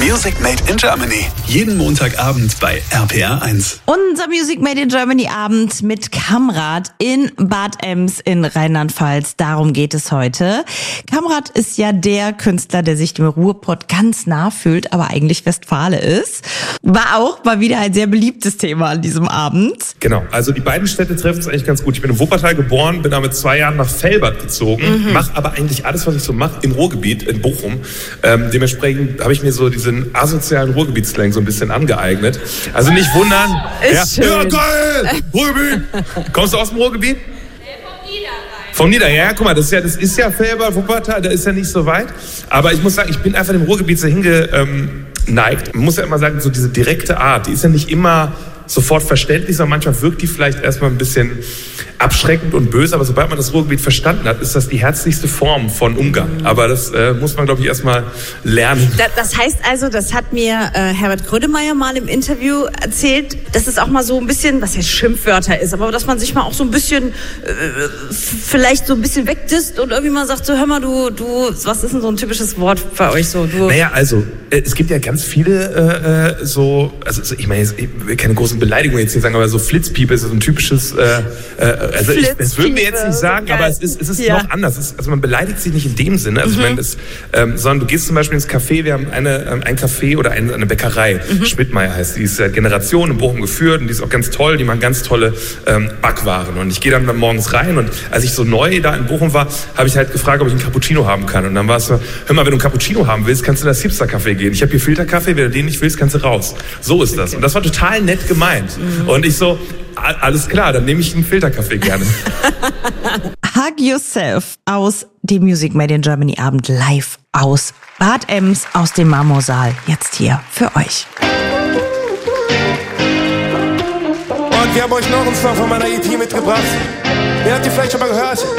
Music Made in Germany. Jeden Montagabend bei RPR 1. Unser Music Made in Germany Abend mit Kamrat in Bad Ems in Rheinland-Pfalz. Darum geht es heute. Kamrat ist ja der Künstler, der sich dem Ruhrpott ganz nah fühlt, aber eigentlich Westfale ist. War auch mal wieder ein sehr beliebtes Thema an diesem Abend. Genau, also die beiden Städte treffen es eigentlich ganz gut. Ich bin in Wuppertal geboren, bin da mit 2 Jahren nach Velbert gezogen, mache aber eigentlich alles, was ich so mache, im Ruhrgebiet, in Bochum. Dementsprechend habe ich mir so diesen asozialen Ruhrgebietsslang so ein bisschen angeeignet. Also nicht wundern. Ist schön. Ja, geil! Ruhrgebiet! Kommst du aus dem Ruhrgebiet? Vom Niederrhein, ja, guck mal, das ist ja Velbert, Wuppertal, da ist ja nicht so weit. Aber ich muss sagen, ich bin einfach dem Ruhrgebiet so hingeneigt. Man muss ja immer sagen, so diese direkte Art, die ist ja nicht immer sofort verständlich, sondern manchmal wirkt die vielleicht erstmal ein bisschen abschreckend und böse, aber sobald man das Ruhrgebiet verstanden hat, ist das die herzlichste Form von Umgang. Aber das muss man, glaube ich, erstmal lernen. Das heißt also, das hat mir Herbert Grönemeyer mal im Interview erzählt, dass es auch mal so ein bisschen, was jetzt Schimpfwörter ist, aber dass man sich mal auch so ein bisschen, vielleicht so ein bisschen wegdisst und irgendwie mal sagt, so hör mal, du, was ist denn so ein typisches Wort bei euch so? Naja, also, es gibt ja ganz viele ich meine, ich will keine großen Beleidigungen jetzt hier sagen, aber so Flitzpiepe ist so ein typisches, das würden wir jetzt nicht sagen, geil. Aber es ist noch anders. Also man beleidigt sich nicht in dem Sinne, also ich meine, sondern du gehst zum Beispiel ins Café, wir haben ein Café oder eine Bäckerei, Schmidtmeier heißt, die ist seit Generationen in Bochum geführt und die ist auch ganz toll, die machen ganz tolle Backwaren und ich gehe dann morgens rein und als ich so neu da in Bochum war, habe ich halt gefragt, ob ich einen Cappuccino haben kann und dann war es so, hör mal, wenn du einen Cappuccino haben willst, kannst du in das Hipster-Café gehen. Ich habe hier Filterkaffee, wenn du den nicht willst, kannst du raus. So ist das und das war total nett gemeint. Und ich so, alles klar, dann nehme ich einen Filterkaffee gerne. Hug Yourself aus dem Music Made in Germany Abend live aus Bad Ems, aus dem Marmorsaal. Jetzt hier für euch. Und wir haben euch noch einen Song von meiner EP mitgebracht. Den habt ihr vielleicht schon mal gehört.